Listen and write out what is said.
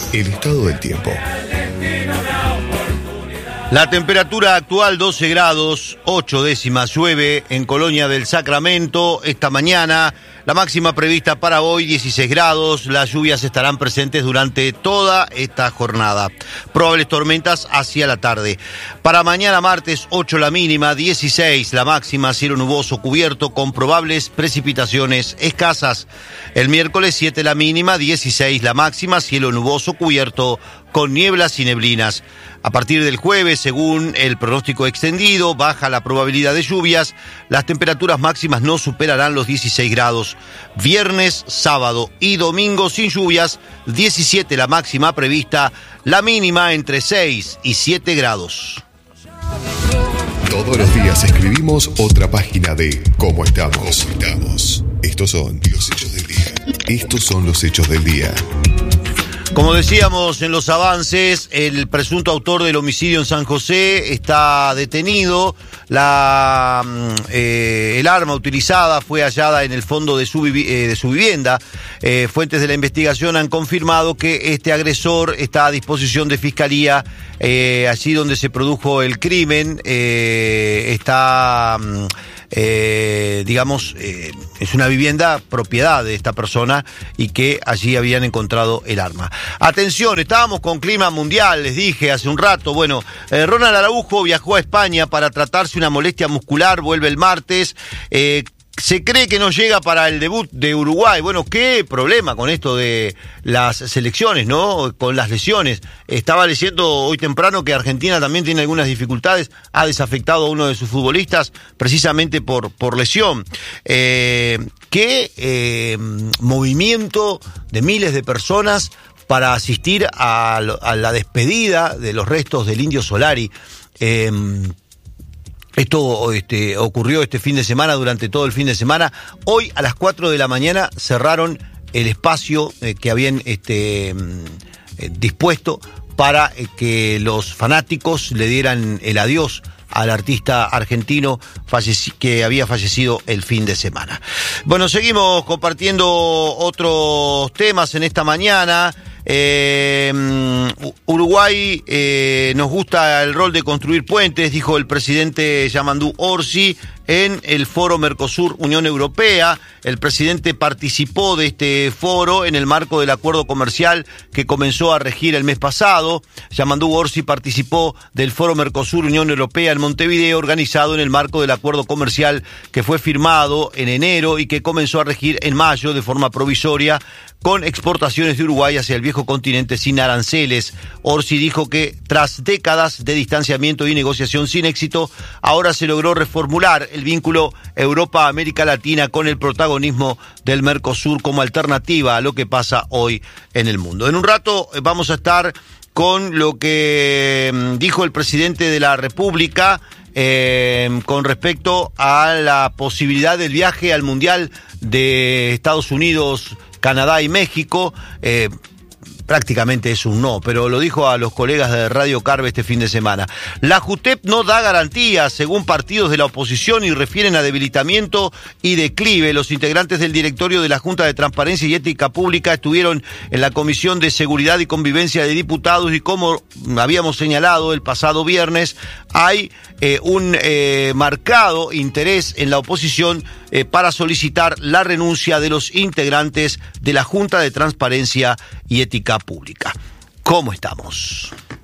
El estado del tiempo. La temperatura actual 12 grados, 8 décimas, llueve en Colonia del Sacramento esta mañana. La máxima prevista para hoy 16 grados, las lluvias estarán presentes durante toda esta jornada. Probables tormentas hacia la tarde. Para mañana martes 8 la mínima, 16 la máxima, cielo nuboso cubierto con probables precipitaciones escasas. El miércoles 7 la mínima, 16 la máxima, cielo nuboso cubierto con nieblas y neblinas. A partir del jueves, según el pronóstico extendido, baja la probabilidad de lluvias. Las temperaturas máximas no superarán los 16 grados. Viernes, sábado y domingo sin lluvias, 17 la máxima prevista, la mínima entre 6 y 7 grados. Todos los días escribimos otra página de ¿Cómo estamos? Estos son los hechos del día. Estos son los hechos del día. Como decíamos en los avances, el presunto autor del homicidio en San José está detenido. El arma utilizada fue hallada en el fondo de su vivienda. Fuentes de la investigación han confirmado que este agresor está a disposición de fiscalía allí donde se produjo el crimen. Es una vivienda propiedad de esta persona y que allí habían encontrado el arma. Atención, estábamos con clima mundial, les dije hace un rato. Bueno, Ronald Araujo viajó a España para tratarse una molestia muscular, vuelve el martes. Se cree que no llega para el debut de Uruguay. Bueno, qué problema con esto de las selecciones, ¿no? Con las lesiones. Estaba leyendo hoy temprano que Argentina también tiene algunas dificultades. Ha desafectado a uno de sus futbolistas precisamente por lesión. Qué movimiento de miles de personas para asistir a la despedida de los restos del Indio Solari. Esto ocurrió este fin de semana, durante todo el fin de semana. Hoy a las 4 de la mañana cerraron el espacio que habían dispuesto para que los fanáticos le dieran el adiós al artista argentino que había fallecido el fin de semana. Bueno, seguimos compartiendo otros temas en esta mañana. Uruguay nos gusta el rol de construir puentes, dijo el presidente Yamandú Orsi en el foro Mercosur-Unión Europea. El presidente participó de este foro en el marco del acuerdo comercial que comenzó a regir el mes pasado. Yamandú Orsi participó del foro Mercosur-Unión Europea en Montevideo, organizado en el marco del acuerdo comercial que fue firmado en enero y que comenzó a regir en mayo de forma provisoria, con exportaciones de Uruguay hacia el viejo continente sin aranceles. Orsi dijo que tras décadas de distanciamiento y negociación sin éxito, ahora se logró reformular el vínculo Europa-América Latina con el protagonismo del Mercosur como alternativa a lo que pasa hoy en el mundo. En un rato vamos a estar con lo que dijo el presidente de la República con respecto a la posibilidad del viaje al Mundial de Estados Unidos, Canadá y México. Prácticamente es un no, pero lo dijo a los colegas de Radio Carve este fin de semana. La JUTEP no da garantías, según partidos de la oposición, y refieren a debilitamiento y declive. Los integrantes del directorio de la Junta de Transparencia y Ética Pública estuvieron en la Comisión de Seguridad y Convivencia de Diputados y, como habíamos señalado el pasado viernes, hay un marcado interés en la oposición para solicitar la renuncia de los integrantes de la Junta de Transparencia y Ética Pública. ¿Cómo estamos?